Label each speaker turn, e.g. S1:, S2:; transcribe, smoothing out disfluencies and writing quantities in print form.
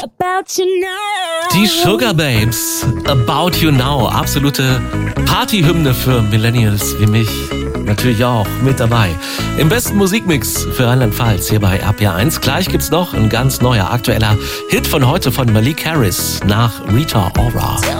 S1: Die Sugar Babes, About You Now, absolute Partyhymne für Millennials wie mich. Natürlich auch mit dabei. Im besten Musikmix für Rheinland-Pfalz hier bei RPR1. Gleich gibt's noch ein ganz neuer, aktueller Hit von heute von Malik Harris nach Rita Ora.